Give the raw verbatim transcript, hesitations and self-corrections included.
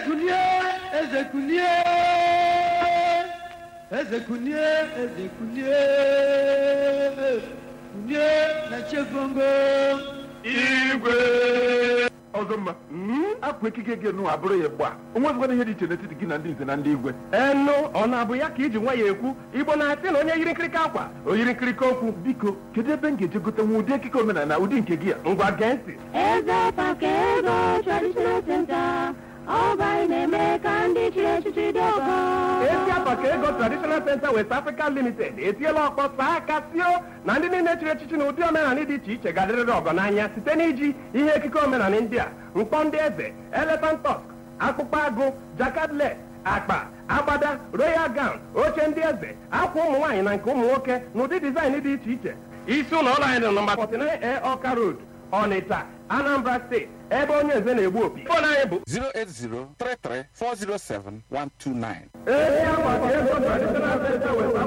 Ezekunie, Ezekunie, Ezekunie, Ezekunie, Kunie na Chevongo. Igwe. Ozoma, akwa ekike gị nụ abụrụ ya gba. Onwezikwana ihe dị iche n'etiti gị na ndị nze na ndị igwe. Enu, ọ na-abụ ya ka iji nwa ya ekwu, Igbo na-asị na onye yiri nkirika akwa, o yiri nkirika okwu. Biko, kedu ebe m ga-eje gote nwa ụdị ekike omenala ụdị nke gị a? Ngwa gee ntị. Eze Pakego Traditional Center, Ọba na-eme ka ndị chiri echichi dị ọgọ. Ezi Pakego Traditional Center West Africa Limited etiela ọkpọ saa aka sio na ndị niile chiri echichi na ụdị omenala dị iche iche ga-adịrịrị ọgọ n'anya site n'iji ihe ekike omenala ndị a: mkpọ ndị eze, elephant tusk, akpụkpọ agụ, jakadle, akpa, agbada, royal gown, oche ndị eze, akwa ụmụ nwaanyị na nke ụmụ nwoke na ụdị dizaịn dị iche iche. Isi ụlọ ọrụ anyị dị nọmba forty-nine A Ọka Road, Ọnịcha, Anambra State, ebe onye eze na-egbu opi. Fon anyị bụ zero eight zero three three four zero seven one two nine. Ezi Pakego Traditional Center West